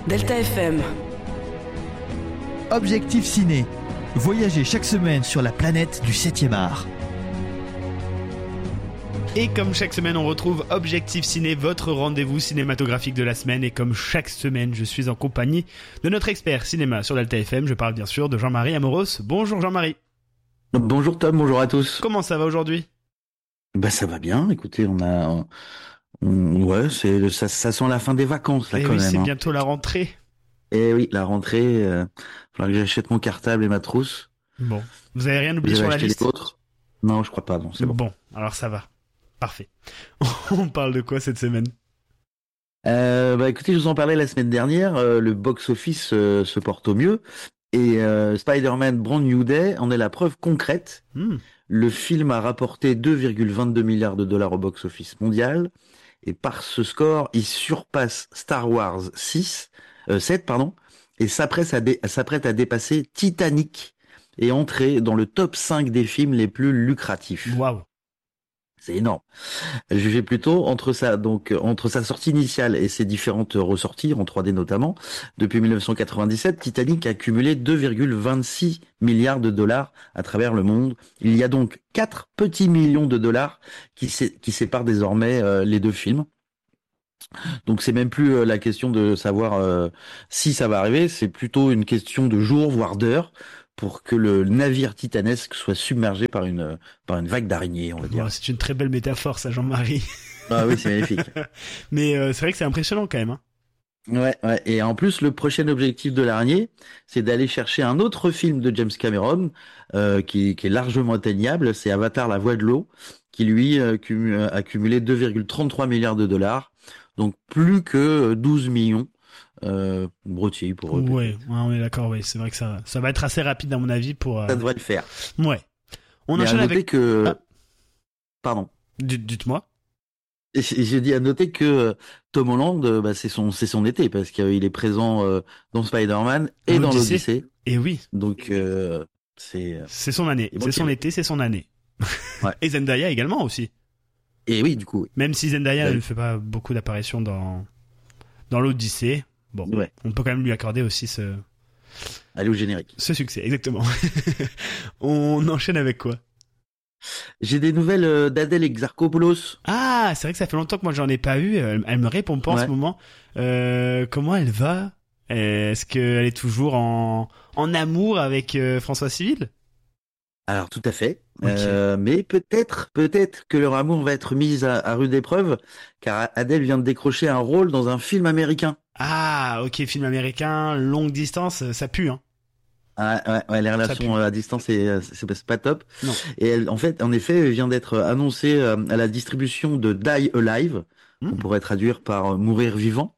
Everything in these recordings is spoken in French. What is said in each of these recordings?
Delta FM. Objectif Ciné. Voyagez chaque semaine sur la planète du 7e art. Et comme chaque semaine, on retrouve Objectif Ciné, votre rendez-vous cinématographique de la semaine. Et comme chaque semaine, je suis en compagnie de notre expert cinéma sur Delta FM. Je parle bien sûr de Jean-Marie Amoros. Bonjour Jean-Marie. Bonjour Tom, bonjour à tous. Comment ça va aujourd'hui ? Bah ça va bien, écoutez, ça sent la fin des vacances là Et quand oui, même. c'est hein. bientôt la rentrée. Et oui, la rentrée, faudra que j'achète mon cartable et ma trousse. Bon, vous avez rien Vous oublié avez sur la acheté liste ? les vôtres ? Non, je crois pas, non, c'est bon. Bon, alors ça va. Parfait. On parle de quoi cette semaine ? Écoutez, je vous en parlais la semaine dernière, le box-office se porte au mieux. Et Spider-Man Brand New Day en est la preuve concrète. Le film a rapporté 2,22 milliards de dollars au box-office mondial. Et par ce score, il surpasse Star Wars 7, et s'apprête à dépasser Titanic et entrer dans le top 5 des films les plus lucratifs. Waouh. C'est énorme. Jugez plutôt entre sa sortie initiale et ses différentes ressorties, en 3D notamment, depuis 1997, Titanic a cumulé 2,26 milliards de dollars à travers le monde. Il y a donc 4 petits millions de dollars qui séparent désormais les deux films. Donc c'est même plus la question de savoir si ça va arriver, c'est plutôt une question de jours, voire d'heures, pour que le navire titanesque soit submergé par une vague d'araignées, on va dire. Bon, c'est une très belle métaphore, ça, Jean-Marie. Ah oui, c'est magnifique. Mais c'est vrai que c'est impressionnant quand même. Hein. Ouais. Et en plus, le prochain objectif de l'araignée, c'est d'aller chercher un autre film de James Cameron qui est largement atteignable. C'est Avatar, la voix de l'eau, qui lui a cumulé 2,33 milliards de dollars. Donc plus que 12 millions. Brutier pour eux. Ouais, on est d'accord, ouais, c'est vrai que ça va être assez rapide à mon avis pour... Ça devrait le faire. Ouais. On Mais enchaîne à noter avec... que... Ah. Pardon. Dites-moi. J'ai dit à noter que Tom Holland, c'est son été, parce qu'il est présent dans Spider-Man et dans l'Odyssée. Et oui. Donc c'est son année, c'est son été, c'est son année. Ouais. Et Zendaya également aussi. Et oui, du coup. Oui. Même si Zendaya ne fait pas beaucoup d'apparitions dans l'Odyssée, bon, ouais. On peut quand même lui accorder aussi Allez au générique. Ce succès, exactement. On enchaîne avec quoi ? J'ai des nouvelles d'Adèle Exarchopoulos. Ah, c'est vrai que ça fait longtemps que moi j'en ai pas eu. Elle me répond pas en ce moment. Comment elle va ? Est-ce qu'elle est toujours en amour avec François Civil ? Alors tout à fait. Okay. Mais peut-être que leur amour va être mis à rude épreuve, car Adèle vient de décrocher un rôle dans un film américain. Ah, ok, film américain, longue distance, ça pue, hein. Ah, ouais, les relations à distance, c'est pas top. Non. Et elle, en effet, vient d'être annoncée à la distribution de Die Alive, qu'on pourrait traduire par Mourir vivant.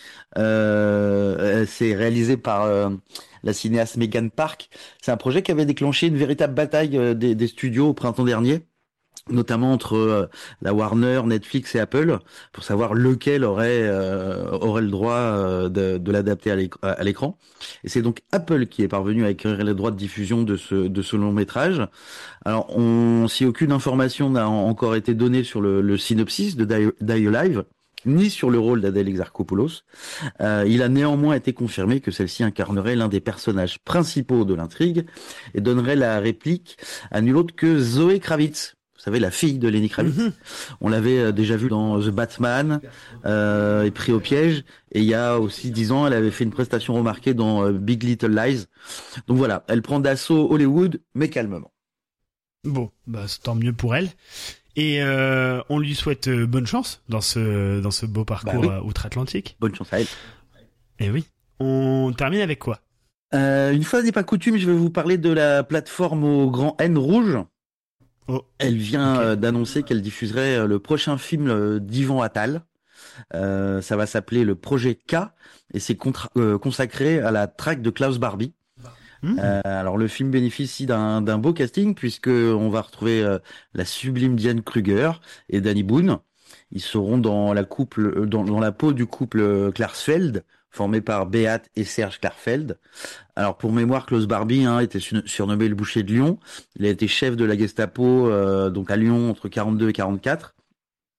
C'est réalisé par la cinéaste Megan Park. C'est un projet qui avait déclenché une véritable bataille des studios au printemps dernier, notamment entre la Warner, Netflix et Apple, pour savoir lequel aurait le droit de l'adapter à l'écran. Et c'est donc Apple qui est parvenu à acquérir les droits de diffusion de ce long métrage. Alors, si aucune information n'a encore été donnée sur le synopsis de Die Alive, ni sur le rôle d'Adèle Exarchopoulos, il a néanmoins été confirmé que celle-ci incarnerait l'un des personnages principaux de l'intrigue et donnerait la réplique à nul autre que Zoé Kravitz. Vous savez, la fille de Lenny Kravitz. On l'avait déjà vu dans The Batman, et pris au piège. Et il y a aussi 10 ans, elle avait fait une prestation remarquée dans Big Little Lies. Donc voilà, elle prend d'assaut Hollywood, mais calmement. Bon, c'est tant mieux pour elle. Et on lui souhaite bonne chance dans ce beau parcours outre-Atlantique. Bonne chance à elle. Et oui. On termine avec quoi ? Une fois n'est pas coutume, je vais vous parler de la plateforme au grand N rouge. Oh. Elle vient d'annoncer qu'elle diffuserait le prochain film d'Yvan Attal. Ça va s'appeler le Projet K et c'est consacré à la traque de Klaus Barbie. Alors le film bénéficie d'un beau casting puisque on va retrouver la sublime Diane Kruger et Danny Boone. Ils seront dans la peau du couple Klarsfeld, formé par Beate et Serge Klarfeld. Alors pour mémoire, Klaus Barbie était surnommé le boucher de Lyon. Il a été chef de la Gestapo donc à Lyon entre 42 et 44.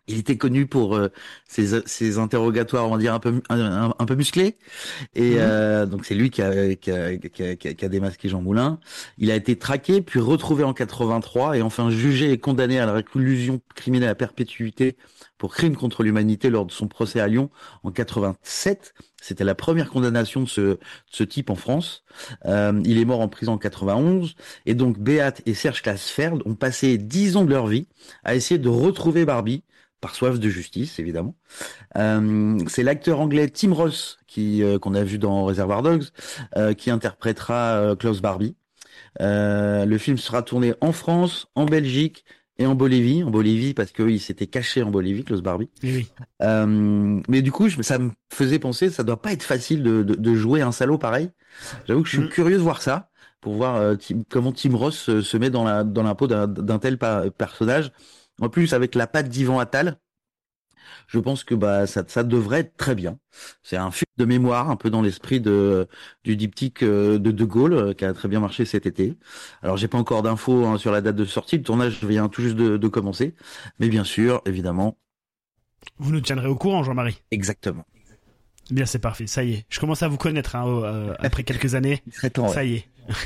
Il était connu pour ses interrogatoires, on va dire un peu musclés, et donc c'est lui qui a démasqué Jean Moulin. Il a été traqué, puis retrouvé en 83, et enfin jugé et condamné à la réclusion criminelle à perpétuité pour crime contre l'humanité lors de son procès à Lyon en 87. C'était la première condamnation de ce type en France. Il est mort en prison en 91, et donc Beat et Serge Klarsfeld ont passé 10 ans de leur vie à essayer de retrouver Barbie, par soif de justice, évidemment. C'est l'acteur anglais Tim Roth, qu'on a vu dans Reservoir Dogs, qui interprétera Klaus Barbie. Le film sera tourné en France, en Belgique et en Bolivie. En Bolivie, parce qu'il s'était caché en Bolivie, Klaus Barbie. Oui. Mais du coup, ça me faisait penser, ça doit pas être facile de jouer un salaud pareil. J'avoue que je suis curieux de voir ça, pour voir comment Tim Roth se met dans la peau d'un tel personnage. En plus, avec la patte d'Yvan Attal, je pense que ça devrait être très bien. C'est un film de mémoire, un peu dans l'esprit du diptyque de Gaulle, qui a très bien marché cet été. Alors, j'ai pas encore d'infos sur la date de sortie. Le tournage vient tout juste de commencer. Mais bien sûr, évidemment. Vous nous tiendrez au courant, Jean-Marie. Exactement. Bien, c'est parfait. Ça y est. Je commence à vous connaître après quelques années. Il serait temps, ouais. Ça y est.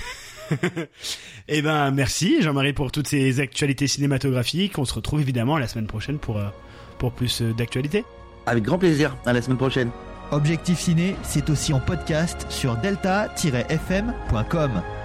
Eh ben, merci Jean-Marie pour toutes ces actualités cinématographiques. On se retrouve évidemment la semaine prochaine pour plus d'actualités. Avec grand plaisir. À la semaine prochaine. Objectif Ciné, c'est aussi en podcast sur delta-fm.com.